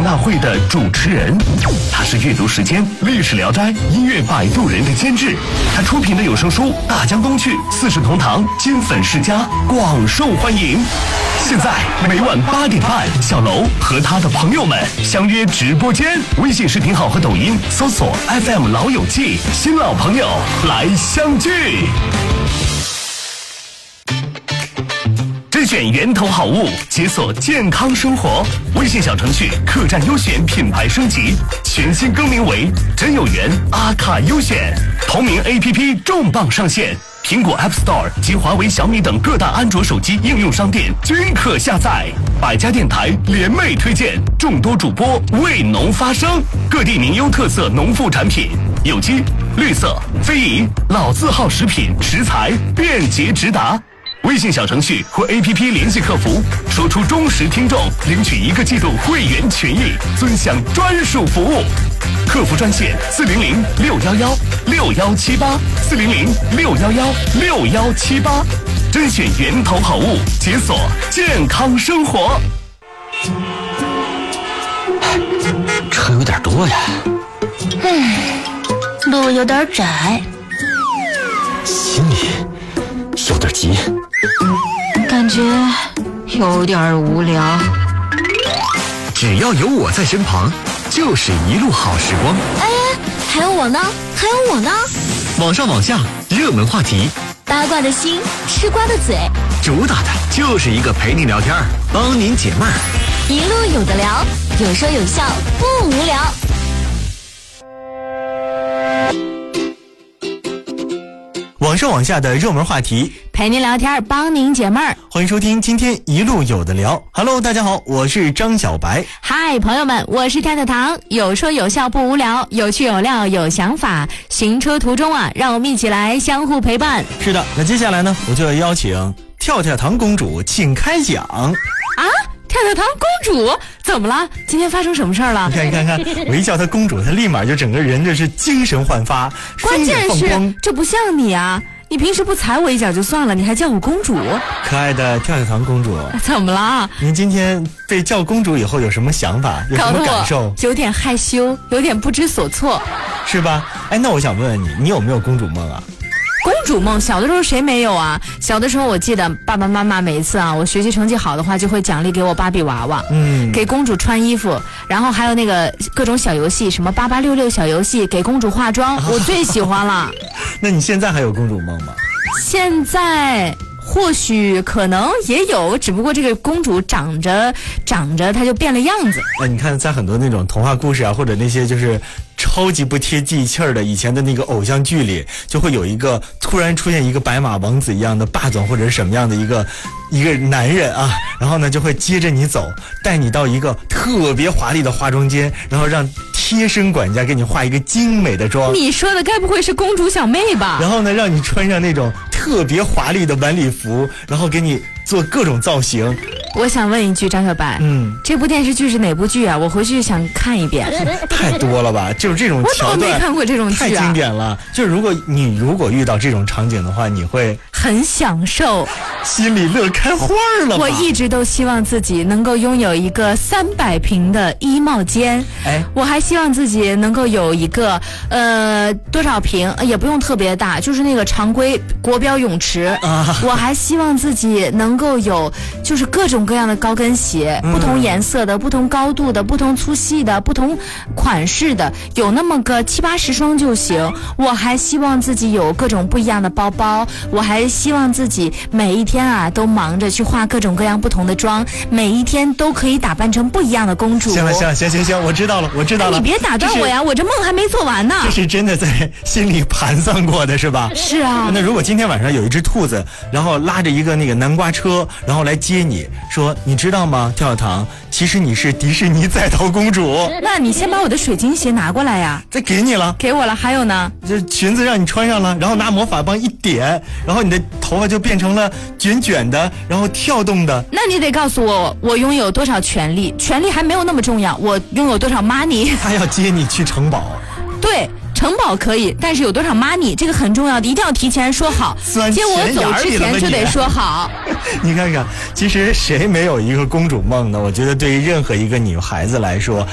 大会的主持人，他是阅读时间、历史聊斋、音乐摆渡人的监制，他出品的有声书《大江东去》《四世同堂》金粉世家广受欢迎。现在每晚8点半，小楼和他的朋友们相约直播间，微信视频号和抖音搜索 FM 老友记，新老朋友来相聚。甄选源头好物，解锁健康生活。微信小程序客栈优选品牌升级，全新更名为真有缘阿卡优选。同名 APP 重磅上线，苹果 App Store 及华为、小米等各大安卓手机应用商店均可下载。百家电台联袂推荐，众多主播为农发声，各地名优特色农副产品，有机、绿色、非遗、老字号食品食材便捷直达。微信小程序或 APP 联系客服，说出忠实听众，领取1个季度会员权益，尊享专属服务。客服专线400-611-6178，400-611-6178，甄选源头好物，解锁健康生活。 车有点多呀， 路有点窄， 心里有点急， 感觉有点无聊。 只要有我在身旁，就是一路好时光。 哎，还有我呢，还有我呢。 网上网下，热门话题， 八卦的心，吃瓜的嘴， 主打的就是一个陪你聊天，帮您解闷儿， 一路有的聊，有说有笑，不无聊。 网上网下的热门话题， 陪您聊天，帮您解闷儿。 欢迎收听今天一路有的聊。Hello， 大家好，我是张小白。 嗨，朋友们，我是跳跳糖，有说有笑不无聊，有趣有料有想法。行车途中啊，让我们一起来相互陪伴。 是的，那接下来呢，我就要邀请跳跳糖公主请开讲。啊？ 跳跳糖公主怎么了？今天发生什么事儿了？ 你看，我一叫她公主，她立马就整个人就是精神焕发， 关键是这不像你啊！你平时不踩我一脚就算了，你还叫我公主。 可爱的跳跳糖公主， 怎么了？ 您今天被叫公主以后有什么想法？有什么感受？ 有点害羞，有点不知所措， 是吧？哎，那我想问问你，你有没有公主梦啊？ 公主梦，小的时候谁没有啊？小的时候我记得爸爸妈妈每一次啊，我学习成绩好的话，就会奖励给我芭比娃娃，给公主穿衣服，然后还有那个各种小游戏，什么8866小游戏，给公主化妆，我最喜欢了。 那你现在还有公主梦吗？ 现在或许可能也有，只不过这个公主长着她就变了样子。 你看在很多那种童话故事啊，或者那些就是超级不贴地气儿的以前的那个偶像剧里，就会有一个突然出现一个白马王子一样的霸总或者是什么样的一个男人啊，然后呢就会接着你走，带你到一个特别华丽的化妆间，然后让贴身管家给你化一个精美的妆。 你说的该不会是公主小妹吧？ 然后呢让你穿上那种特别华丽的晚礼服，然后给你做各种造型。 我想问一句，张小白，这部电视剧是哪部剧啊？我回去想看一遍。 太多了吧，就是这种桥段， 我怎么没看过这种剧啊？ 太经典了。就是如果遇到这种场景的话，你会很享受， 心里乐开花了吧？ 我一直都希望自己能够拥有一个300平的衣帽间，我还希望自己能够有一个多少平也不用特别大，就是那个常规国标泳池啊。我还希望自己能够有就是各种各样的高跟鞋，不同颜色的、不同高度的、不同粗细的、不同款式的，有那么个70-80双就行。我还希望自己有各种不一样的包包，我还希望自己每一天啊都忙着去化各种各样不同的妆，每一天都可以打扮成不一样的公主。 行，我知道了。 你别打断我呀，我这梦还没做完呢。 这是真的在心里盘算过的是吧？ 是啊。 那如果今天晚上有一只兔子，然后拉着一个那个南瓜车，然后来接你，说你知道吗，跳跳糖，其实你是迪士尼在逃公主。 那你先把我的水晶鞋拿过来呀。 再给你了。 给我了，还有呢？ 这裙子让你穿上了，然后拿魔法棒一点，然后你的头发就变成了卷卷的，然后跳动的。 那你得告诉我，我拥有多少权利？权利还没有那么重要，我拥有多少 money？ 他要接你去城堡。 对。城堡可以，但是有多少 money 这个很重要的，一定要提前说好。接我走之前就得说好。 你看看，其实谁没有一个公主梦呢？我觉得对于任何一个女孩子来说，